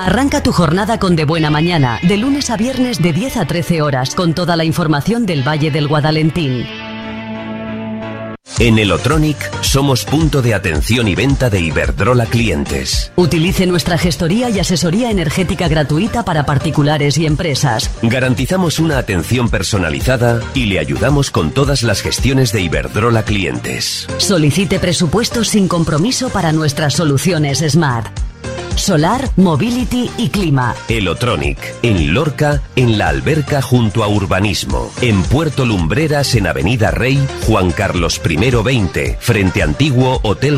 Arranca tu jornada con De Buena Mañana, de lunes a viernes de 10 a 13 horas, con toda la información del Valle del Guadalentín. En Elotronic somos punto de atención y venta de Iberdrola clientes. Utilice nuestra gestoría y asesoría energética gratuita para particulares y empresas. Garantizamos una atención personalizada y le ayudamos con todas las gestiones de Iberdrola clientes. Solicite presupuestos sin compromiso para nuestras soluciones Smart. Solar, Mobility y Clima. Elotronic, en Lorca, en La Alberca junto a Urbanismo. En Puerto Lumbreras, en Avenida Rey, Juan Carlos I 20, frente a antiguo Hotel.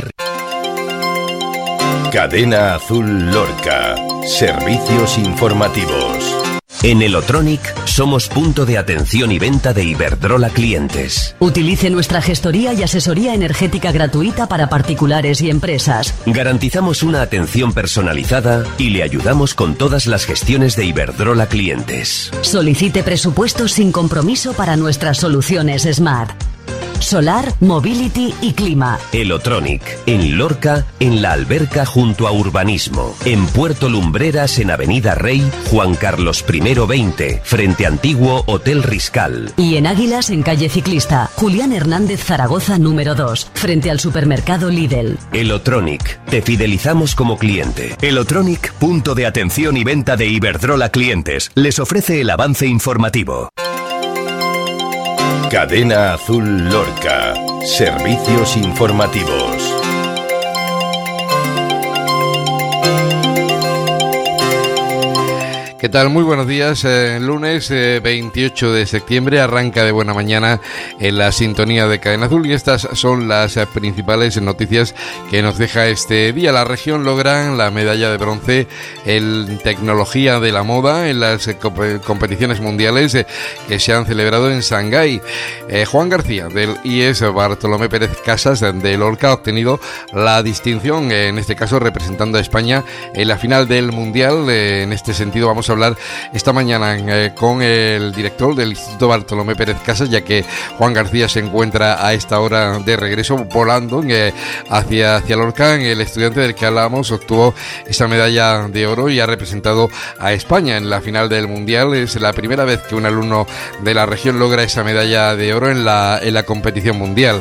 Cadena Azul Lorca. Servicios informativos. En Elotronic somos punto de atención y venta de Iberdrola clientes. Utilice nuestra gestoría y asesoría energética gratuita para particulares y empresas. Garantizamos una atención personalizada y le ayudamos con todas las gestiones de Iberdrola clientes. Solicite presupuestos sin compromiso para nuestras soluciones Smart. Solar, Mobility y Clima. Elotronic, en Lorca, en La Alberca junto a Urbanismo. En Puerto Lumbreras, en Avenida Rey, Juan Carlos I 20, frente a antiguo Hotel Riscal. Y en Águilas, en calle Ciclista, Julián Hernández Zaragoza número 2, frente al supermercado Lidl. Elotronic, te fidelizamos como cliente. Elotronic, punto de atención y venta de Iberdrola clientes, les ofrece el avance informativo. Cadena Azul Lorca. Servicios informativos. ¿Qué tal? Muy buenos días. Lunes 28 de septiembre arranca De Buena Mañana en la sintonía de Cadena Azul y estas son las principales noticias que nos deja este día. La región logra la medalla de bronce en tecnología de la moda en las competiciones mundiales que se han celebrado en Shanghái. Juan García del IES Bartolomé Pérez Casas de Lorca ha obtenido la distinción, en este caso representando a España en la final del Mundial. En este sentido vamos a hablar esta mañana con el director del Instituto Bartolomé Pérez Casas, ya que Juan García se encuentra a esta hora de regreso volando hacia Lorca. El estudiante del que hablábamos obtuvo esa medalla de oro y ha representado a España en la final del Mundial. Es la primera vez que un alumno de la región logra esa medalla de oro en la competición mundial.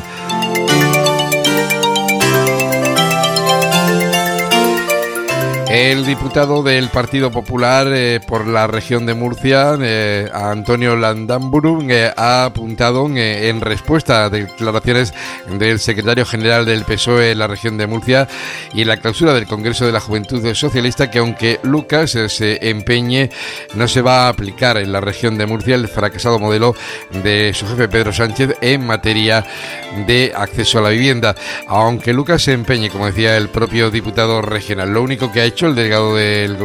El diputado del Partido Popular por la región de Murcia, Antonio Landamburu, ha apuntado en respuesta a declaraciones del secretario general del PSOE en la región de Murcia y en la clausura del Congreso de la Juventud Socialista, que aunque Lucas se empeñe, no se va a aplicar en la región de Murcia el fracasado modelo de su jefe Pedro Sánchez en materia de acceso a la vivienda. Aunque Lucas se empeñe, como decía el propio diputado regional, lo único que ha hecho el delegado del